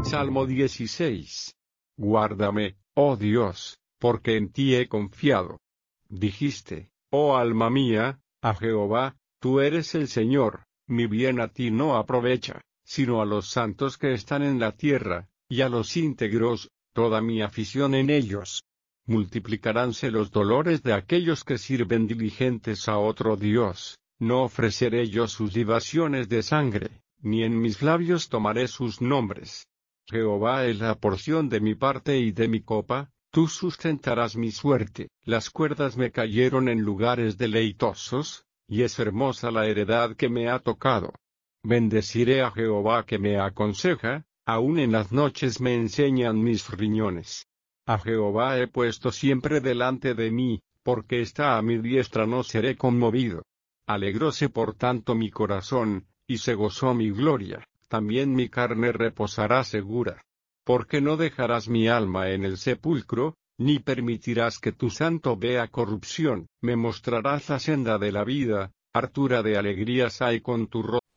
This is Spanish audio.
Salmo 16. Guárdame, oh Dios, porque en ti he confiado. Dijiste, oh alma mía, a Jehová, tú eres el Señor, mi bien a ti no aprovecha, sino a los santos que están en la tierra, y a los íntegros, toda mi afición en ellos. Multiplicaránse los dolores de aquellos que sirven diligentes a otro Dios, no ofreceré yo sus libaciones de sangre, ni en mis labios tomaré sus nombres. Jehová es la porción de mi parte y de mi copa, tú sustentarás mi suerte. Las cuerdas me cayeron en lugares deleitosos, y es hermosa la heredad que me ha tocado. Bendeciré a Jehová que me aconseja, aun en las noches me enseñan mis riñones. A Jehová he puesto siempre delante de mí, porque está a mi diestra no seré conmovido. Alegróse por tanto mi corazón, y se gozó mi gloria. También mi carne reposará segura. Porque no dejarás mi alma en el sepulcro, ni permitirás que tu santo vea corrupción. Me mostrarás la senda de la vida, hartura de alegrías hay con tu rostro.